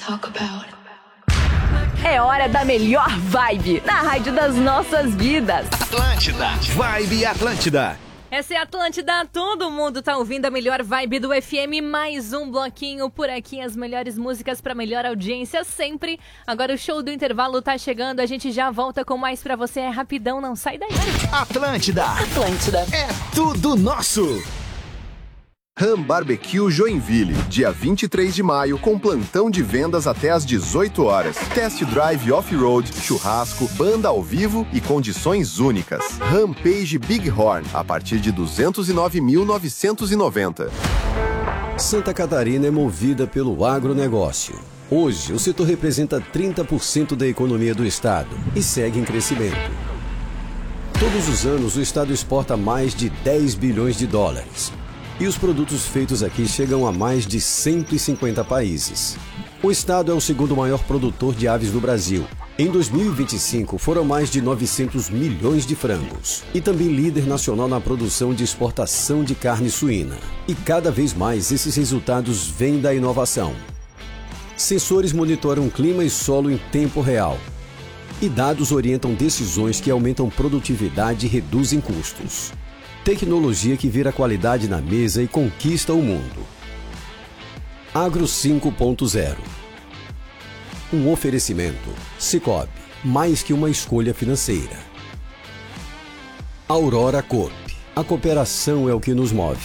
É hora da melhor vibe na rádio das nossas vidas. Atlântida. Vibe Atlântida. Essa é a Atlântida, todo mundo tá ouvindo a melhor vibe do FM, mais um bloquinho por aqui, as melhores músicas pra melhor audiência sempre. Agora o show do intervalo tá chegando, a gente já volta com mais pra você, é rapidão, não sai daí. Atlântida. Atlântida. É tudo nosso. Ram Barbecue Joinville, dia 23 de maio, com plantão de vendas até às 18 horas. Test drive off-road, churrasco, banda ao vivo e condições únicas. Rampage Bighorn, a partir de 209.990. Santa Catarina é movida pelo agronegócio. Hoje, o setor representa 30% da economia do estado e segue em crescimento. Todos os anos, o estado exporta mais de 10 bilhões de dólares. E os produtos feitos aqui chegam a mais de 150 países. O estado é o segundo maior produtor de aves do Brasil. Em 2025, foram mais de 900 milhões de frangos. E também líder nacional na produção de exportação de carne suína. E cada vez mais esses resultados vêm da inovação. Sensores monitoram clima e solo em tempo real. E dados orientam decisões que aumentam produtividade e reduzem custos. Tecnologia que vira qualidade na mesa e conquista o mundo. Agro 5.0. Um oferecimento. Sicoob, mais que uma escolha financeira. Aurora Coop. A cooperação é o que nos move.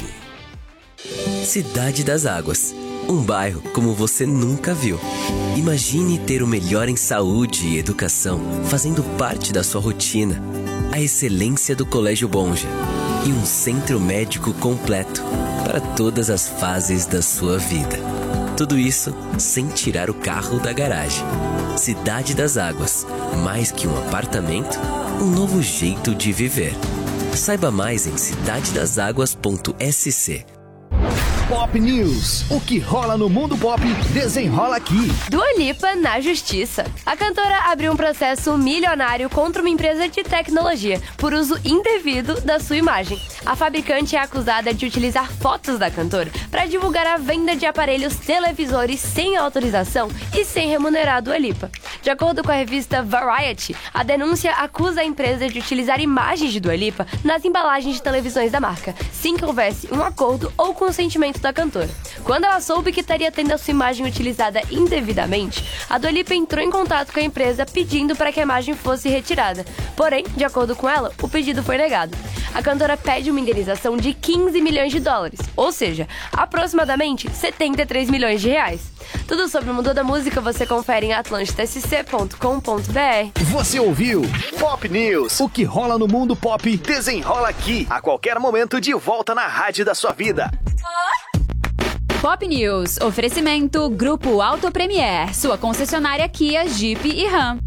Cidade das Águas. Um bairro como você nunca viu. Imagine ter o melhor em saúde e educação, fazendo parte da sua rotina. A excelência do Colégio Bonja. E um centro médico completo para todas as fases da sua vida. Tudo isso sem tirar o carro da garagem. Cidade das Águas, mais que um apartamento, um novo jeito de viver. Saiba mais em cidadedaságuas.sc. Pop News. O que rola no mundo pop, desenrola aqui. Dua Lipa na justiça. A cantora abriu um processo milionário contra uma empresa de tecnologia por uso indevido da sua imagem. A fabricante é acusada de utilizar fotos da cantora para divulgar a venda de aparelhos televisores sem autorização e sem remunerar a Dua Lipa. De acordo com a revista Variety, a denúncia acusa a empresa de utilizar imagens de Dua Lipa nas embalagens de televisões da marca, sem que houvesse um acordo ou consentimento da cantora. Quando ela soube que estaria tendo a sua imagem utilizada indevidamente, a Dua Lipa entrou em contato com a empresa pedindo para que a imagem fosse retirada. Porém, de acordo com ela, o pedido foi negado. A cantora pede uma indenização de 15 milhões de dólares, ou seja, aproximadamente 73 milhões de reais. Tudo sobre o mundo da música você confere em atlantidasc.com.br. Você ouviu Pop News. O que rola no mundo pop, desenrola aqui. A qualquer momento, de volta na rádio da sua vida. Pop News. Oferecimento Grupo Auto Premier. Sua concessionária Kia, Jeep e Ram.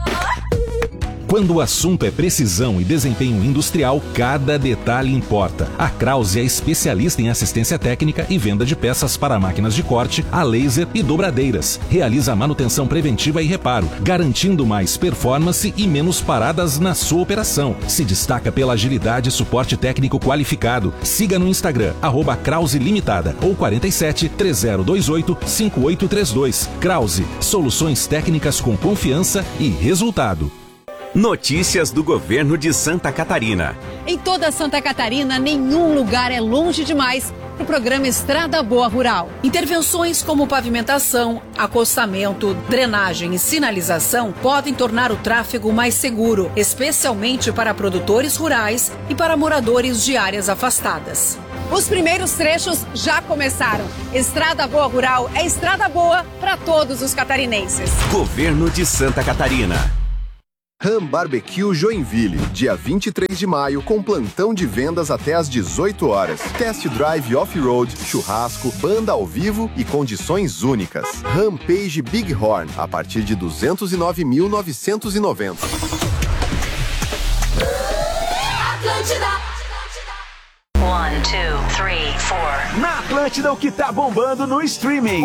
Quando o assunto é precisão e desempenho industrial, cada detalhe importa. A Krause é especialista em assistência técnica e venda de peças para máquinas de corte, a laser e dobradeiras. Realiza manutenção preventiva e reparo, garantindo mais performance e menos paradas na sua operação. Se destaca pela agilidade e suporte técnico qualificado. Siga no Instagram, @Krause Limitada ou 47 3028 5832. Krause, soluções técnicas com confiança e resultado. Notícias do governo de Santa Catarina. Em toda Santa Catarina, nenhum lugar é longe demais para o programa Estrada Boa Rural. Intervenções como pavimentação, acostamento, drenagem e sinalização podem tornar o tráfego mais seguro, especialmente para produtores rurais e para moradores de áreas afastadas. Os primeiros trechos já começaram. Estrada Boa Rural é estrada boa para todos os catarinenses. Governo de Santa Catarina. Ram Barbecue Joinville, dia 23 de maio, com plantão de vendas até às 18 horas. Test drive off-road, churrasco, banda ao vivo e condições únicas. Rampage Bighorn, a partir de 209.990. Atlântida. 1, 2, 3, 4. Na Atlântida, o que tá bombando no streaming.